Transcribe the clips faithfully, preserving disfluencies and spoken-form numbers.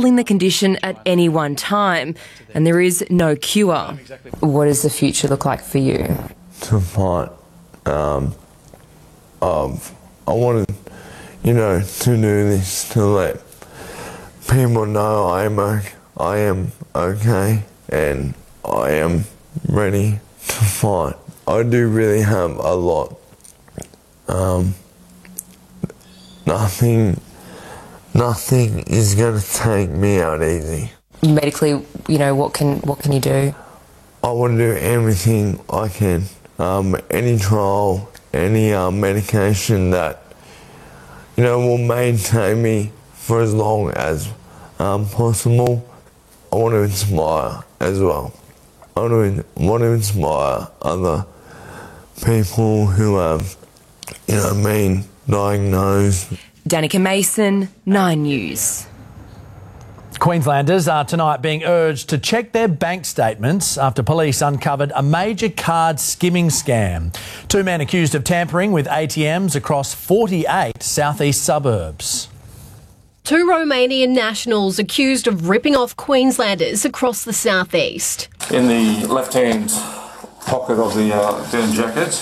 battling the condition at any one time, and there is no cure. What does the future look like for you? To fight. Um, of, I wanted, you know, to do this, to let people know I am, I am okay and I am ready to fight. I do really have a lot. Um, nothing, nothing is going to take me out easy. Medically, you know, what can what can you do? I want to do everything I can. Um, any trial, any uh, medication that, you know, will maintain me for as long as um, possible. I want to inspire as well. I want to, want to inspire other people who have, you know, been diagnosed. Danica Mason, Nine News. Queenslanders are tonight being urged to check their bank statements after police uncovered a major card skimming scam. Two men accused of tampering with A T Ms across forty-eight southeast suburbs. Two Romanian nationals accused of ripping off Queenslanders across the southeast. In the left-hand pocket of the uh, denim jacket,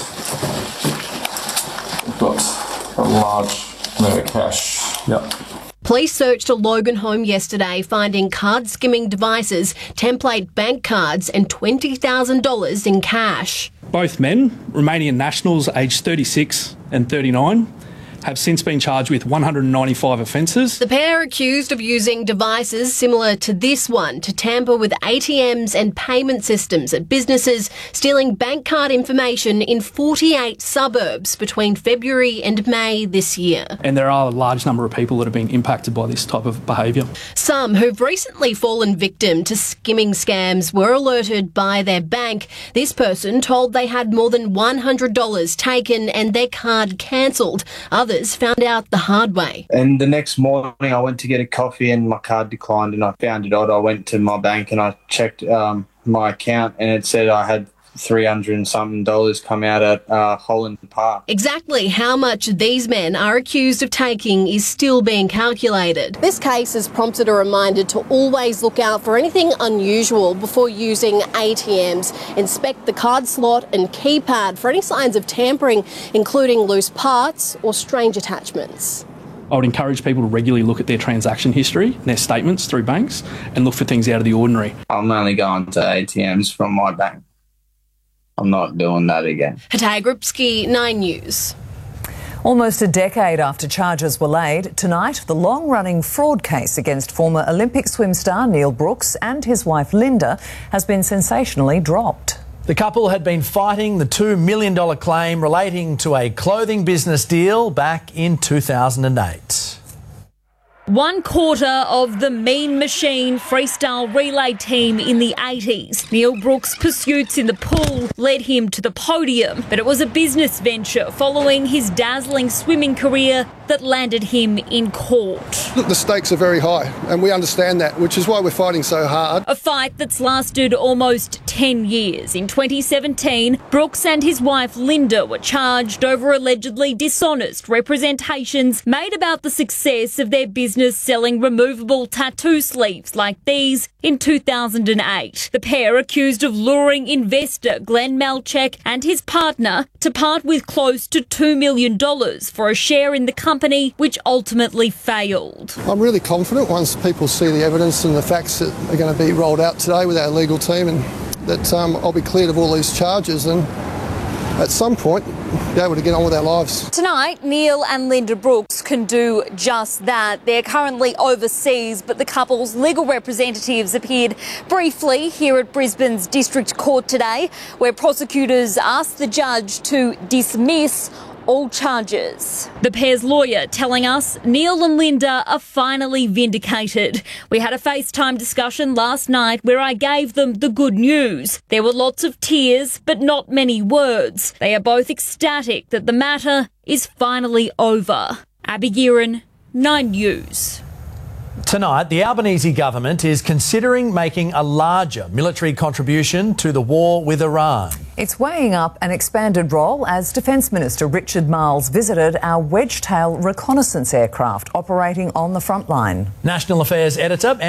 we've got a large amount of cash. Yep. Police searched a Logan home yesterday, finding card skimming devices, template bank cards and twenty thousand dollars in cash. Both men, Romanian nationals aged thirty-six and thirty-nine, have since been charged with one hundred ninety-five offences. The pair are accused of using devices similar to this one to tamper with A T Ms and payment systems at businesses, stealing bank card information in forty-eight suburbs between February and May this year. And there are a large number of people that have been impacted by this type of behaviour. Some who've recently fallen victim to skimming scams were alerted by their bank. This person told they had more than one hundred dollars taken and their card cancelled. Others found out the hard way. And the next morning I went to get a coffee and my card declined and I found it odd. I went to my bank and I checked um, my account and it said I had three hundred and something dollars come out at uh, Holland Park. Exactly how much these men are accused of taking is still being calculated. This case has prompted a reminder to always look out for anything unusual before using A T Ms. Inspect the card slot and keypad for any signs of tampering, including loose parts or strange attachments. I would encourage people to regularly look at their transaction history, their statements through banks, and look for things out of the ordinary. I'm only going to A T Ms from my bank. I'm not doing that again. Hatay Grubski, Nine News. Almost a decade after charges were laid, tonight the long-running fraud case against former Olympic swim star Neil Brooks and his wife Linda has been sensationally dropped. The couple had been fighting the two million dollars claim relating to a clothing business deal back in two thousand eight. One quarter of the Mean Machine freestyle relay team in the eighties. Neil Brooks' pursuits in the pool led him to the podium, but it was a business venture following his dazzling swimming career that landed him in court. Look, the stakes are very high, and we understand that, which is why we're fighting so hard. A fight that's lasted almost ten years. In twenty seventeen, Brooks and his wife Linda were charged over allegedly dishonest representations made about the success of their business selling removable tattoo sleeves like these in two thousand eight. The pair accused of luring investor Glenn Melchek and his partner to part with close to two million dollars for a share in the company, which ultimately failed. I'm really confident once people see the evidence and the facts that are going to be rolled out today with our legal team, and that um, I'll be cleared of all these charges and at some point be able to get on with our lives. Tonight, Neil and Linda Brooks can do just that. They're currently overseas, but the couple's legal representatives appeared briefly here at Brisbane's District Court today, where prosecutors asked the judge to dismiss all charges. The pair's lawyer telling us Neil and Linda are finally vindicated. We had a FaceTime discussion last night where I gave them the good news. There were lots of tears, but not many words. They are both ecstatic that the matter is finally over. Abby Gearan, Nine News. Tonight, the Albanese government is considering making a larger military contribution to the war with Iran. It's weighing up an expanded role as Defence Minister Richard Marles visited our Wedgetail reconnaissance aircraft operating on the front line. National Affairs Editor